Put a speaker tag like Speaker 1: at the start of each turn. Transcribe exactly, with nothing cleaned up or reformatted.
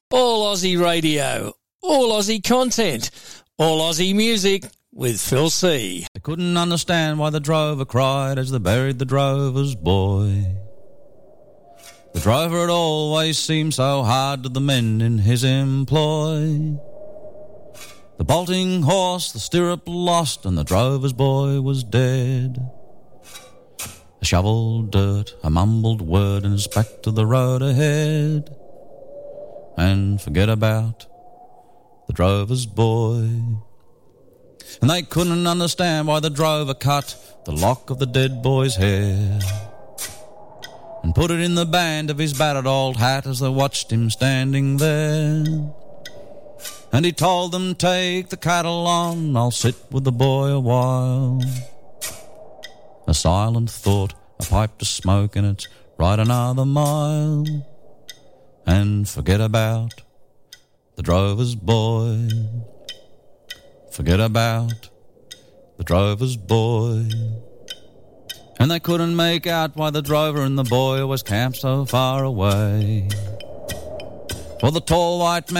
Speaker 1: All Aussie radio, all Aussie content, all Aussie music with Phil C.
Speaker 2: They couldn't understand why the drover cried as they buried the drover's boy. The drover had always seemed so hard to the men in his employ. The bolting horse, the stirrup lost, and the drover's boy was dead. A shovel, dirt, a mumbled word, and it's back to the road ahead. And forget about the drover's boy. And they couldn't understand why the drover cut the lock of the dead boy's hair and put it in the band of his battered old hat as they watched him standing there. And he told them, take the cattle on, I'll sit with the boy a while. A silent thought, a pipe to smoke, and it's right another mile. And forget about the drover's boy. Forget about the drover's boy. And they couldn't make out why the drover and the boy was camped so far away. For the tall white man